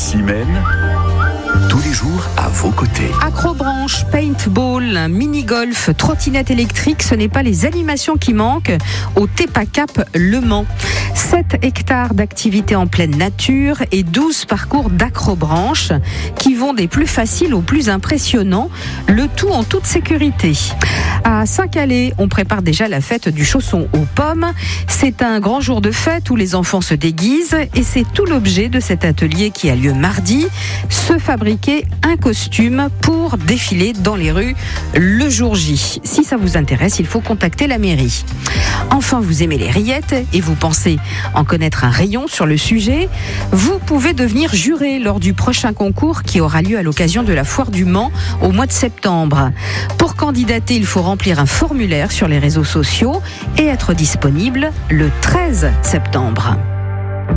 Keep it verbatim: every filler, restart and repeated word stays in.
Simène, tous les jours à vos côtés. Acrobranche, paintball, mini-golf, trottinette électrique, ce n'est pas les animations qui manquent au Tepacap Le Mans. sept hectares d'activités en pleine nature et douze parcours d'acrobranche qui vont des plus faciles aux plus impressionnants, le tout en toute sécurité. À Saint-Calais, on prépare déjà la fête du chausson aux pommes. C'est un grand jour de fête où les enfants se déguisent et c'est tout l'objet de cet atelier qui a lieu mardi, se fabriquer un costume pour défiler dans les rues le jour J. Si ça vous intéresse, il faut contacter la mairie. Enfin, vous aimez les rillettes et vous pensez en connaître un rayon sur le sujet, vous pouvez devenir juré lors du prochain concours qui aura lieu à l'occasion de la foire du Mans au mois de septembre. Pour candidater, il faut remplir un formulaire sur les réseaux sociaux et être disponible le treize septembre.